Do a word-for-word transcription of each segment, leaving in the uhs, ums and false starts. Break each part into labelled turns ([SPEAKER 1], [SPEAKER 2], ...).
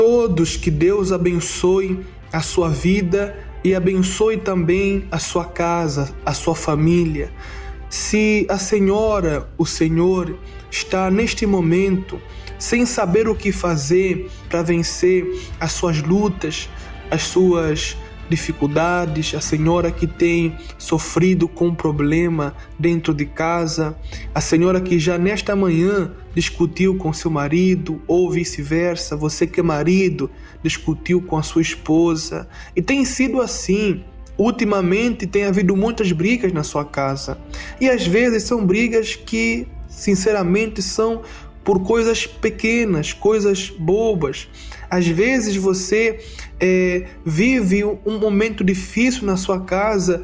[SPEAKER 1] todos, que Deus abençoe a sua vida e abençoe também a sua casa, a sua família. Se a senhora, o senhor, está neste momento sem saber o que fazer para vencer as suas lutas, as suas dificuldades, a senhora que tem sofrido com um problema dentro de casa, a senhora que já nesta manhã discutiu com seu marido ou vice-versa, você que é marido discutiu com a sua esposa, e tem sido assim. Ultimamente tem havido muitas brigas na sua casa, e às vezes são brigas que sinceramente são por coisas pequenas, coisas bobas. Às vezes você é, vive um momento difícil na sua casa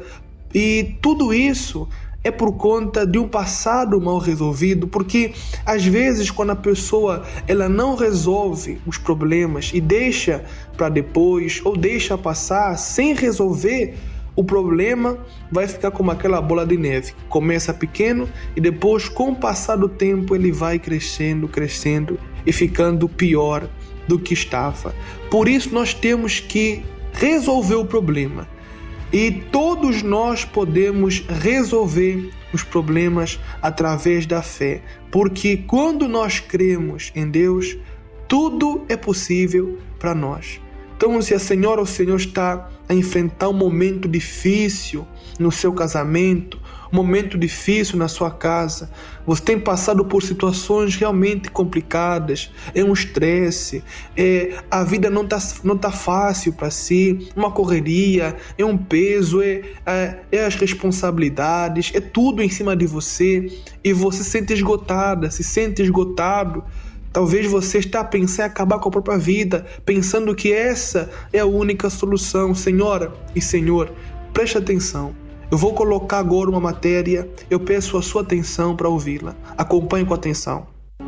[SPEAKER 1] e tudo isso é por conta de um passado mal resolvido, porque às vezes quando a pessoa ela não resolve os problemas e deixa para depois ou deixa passar sem resolver, o problema vai ficar como aquela bola de neve. Começa pequeno e depois, com o passar do tempo, ele vai crescendo, crescendo e ficando pior do que estava. Por isso nós temos que resolver o problema. E todos nós podemos resolver os problemas através da fé. Porque quando nós cremos em Deus, tudo é possível para nós. Então, se a senhora ou o senhor está a enfrentar um momento difícil no seu casamento, um momento difícil na sua casa, você tem passado por situações realmente complicadas, é um estresse, é, a vida não está não tá fácil para si, uma correria, é um peso, é, é, é as responsabilidades, é tudo em cima de você e você se sente esgotada, se sente esgotado. Talvez você está a pensar em acabar com a própria vida, pensando que essa é a única solução. Senhora e senhor, preste atenção. Eu vou colocar agora uma matéria, eu peço a sua atenção para ouvi-la. Acompanhe com atenção.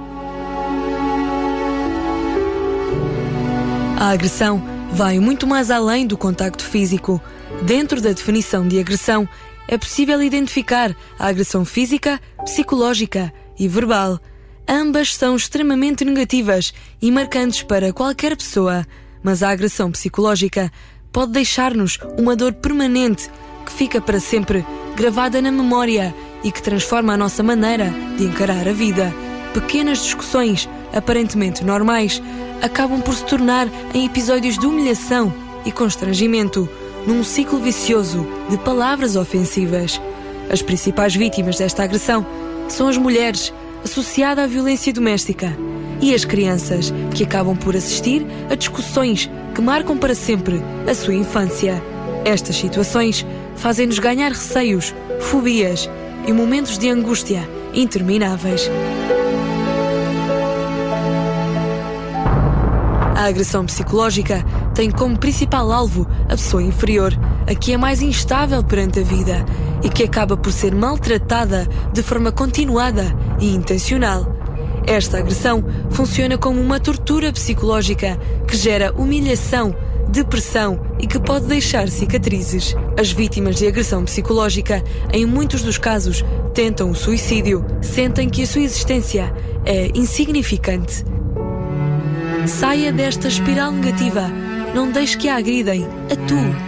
[SPEAKER 2] A agressão vai muito mais além do contacto físico. Dentro da definição de agressão, é possível identificar a agressão física, psicológica e verbal. Ambas são extremamente negativas e marcantes para qualquer pessoa, mas a agressão psicológica pode deixar-nos uma dor permanente que fica para sempre gravada na memória e que transforma a nossa maneira de encarar a vida. Pequenas discussões, aparentemente normais, acabam por se tornar em episódios de humilhação e constrangimento, num ciclo vicioso de palavras ofensivas. As principais vítimas desta agressão são as mulheres, associada à violência doméstica, e as crianças, que acabam por assistir a discussões que marcam para sempre a sua infância. Estas situações fazem-nos ganhar receios, fobias e momentos de angústia intermináveis. A agressão psicológica tem como principal alvo a pessoa inferior, a que é mais instável perante a vida e que acaba por ser maltratada de forma continuada e intencional. Esta agressão funciona como uma tortura psicológica que gera humilhação, depressão e que pode deixar cicatrizes. As vítimas de agressão psicológica, em muitos dos casos, tentam o suicídio, sentem que a sua existência é insignificante. Saia desta espiral negativa, não deixe que a agridem, atue.